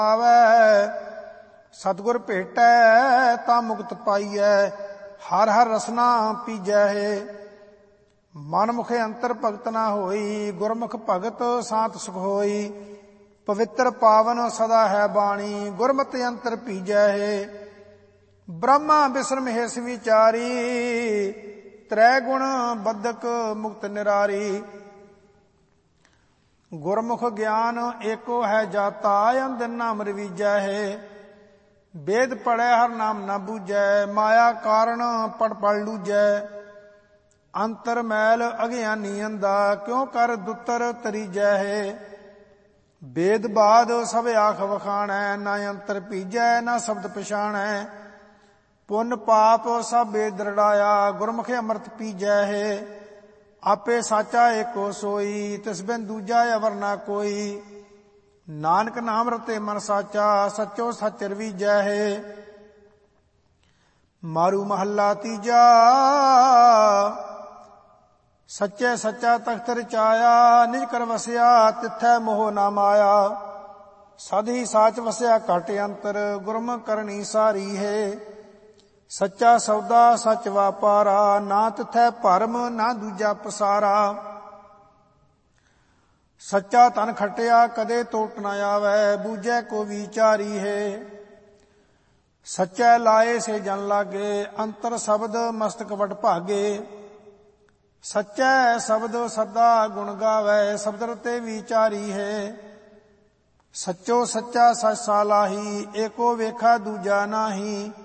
ਆਵੈ। ਸਤਿਗੁਰ ਭੇਟੈ ਤਾਂ ਮੁਕਤ ਪਾਈਐ, ਹਰ ਹਰ ਰਸਨਾ ਪੀਜੈ ਹੈ। ਮਨ ਮੁਖੇ ਅੰਤਰ ਭਗਤ ਨਾ ਹੋਈ, ਗੁਰਮੁਖ ਭਗਤ ਸਾਤ ਸੁਖ ਹੋਈ। ਪਵਿੱਤਰ ਪਾਵਨ ਸਦਾ ਹੈ ਬਾਣੀ, ਗੁਰਮਤਿ ਅੰਤਰ ਪੀਜੈ ਹੈ। ਬ੍ਰਹਮਾ ਬਿਸਰਮ ਹਿਸ ਵਿਚਾਰੀ, ਤ੍ਰੈ ਗੁਣ ਬੱਧਕ ਮੁਕਤ ਨਿਰਾਰੀ। ਗੁਰਮੁਖ ਗਿਆਨ ਏਕੋ ਹੈ ਜਾਤਾ, ਅੰਧ ਨਾਮ ਰਵੀਜੈ ਹੈ। ਵੇਦ ਪੜ੍ਹੈ ਹਰ ਨਾਮ ਨਾ ਬੂਝੈ, ਮਾਇਆ ਕਾਰਣ ਪੜ ਲੂਝੈ। ਅੰਤਰ ਮੈਲ ਅਗਿਆਨੀ ਅੰਧਾ, ਕਿਉ ਕਰ ਦੁੱਤਰ ਤਰੀਜੈ ਹੈ। ਵੇਦ ਬਾਦ ਸਭ ਆਖ ਵਖਾਣੈ, ਨਾ ਅੰਤਰ ਪੀਜੈ ਨਾ ਸ਼ਬਦ ਪਛਾਣੈ। ਪੁੰਨ ਪਾਪ ਸਭ ਵੇਦ ਦ੍ਰਿੜਾਇਆ, ਗੁਰਮੁਖੇ ਅੰਮ੍ਰਿਤ ਪੀਜੈ ਹੈ। ਆਪੇ ਸਾਚਾ ਏਕੋ ਸੋਈ, ਤਿਸ ਬਿਨ ਦੂਜਾ ਅਵਰ ਨਾ ਕੋਈ। ਨਾਨਕ ਨਾਮ ਰਤੇ ਮਨ ਸਾਚਾ, ਸੱਚੋ ਸੱਚ ਰਵੀਜੈ ਹੈ। ਮਾਰੂ ਮਹੱਲਾ ਤੀਜਾ। ਸੱਚੇ ਸੱਚਾ ਤਖਤ ਰਚਾਇਆ, ਨਿਜ ਕਰ ਵਸਿਆ ਤਿਥੈ ਮੋਹ ਨਾ ਮਾਇਆ। ਸਦ ਹੀ ਸਾਚ ਵਸਿਆ ਘਟ ਅੰਤਰ, ਗੁਰਮੁਖ ਕਰਨੀ ਸਾਰੀ ਹੈ। ਸੱਚਾ ਸੌਦਾ ਸੱਚ ਵਾਪਾਰਾ, ਨਾ ਤਿਥੈ ਭਰਮ ਨਾ ਦੂਜਾ ਪਸਾਰਾ। ਸੱਚਾ ਧਨ ਖਟਿਆ ਕਦੇ ਟੋਟ ਨਾ ਆਵੈ, ਬੂਝੈ ਕੋ ਵਿਚਾਰੀ ਹੈ। ਸੱਚੈ ਲਾਏ ਸੇ ਜਨ ਲਾਗੇ, ਅੰਤਰ ਸ਼ਬਦ ਮਸਤਕ ਵਡ ਭਾਗੇ। ਸੱਚੈ ਸ਼ਬਦ ਸਦਾ ਗੁਣ ਗਾਵੈ, ਸ਼ਬਦ ਰਤੇ ਵਿਚਾਰੀ ਹੈ। ਸੱਚੋ ਸੱਚਾ ਸਚ ਸਾਲਾਹੀ, ਏਕੋ ਵੇਖਾ ਦੂਜਾ ਨਾਹੀ।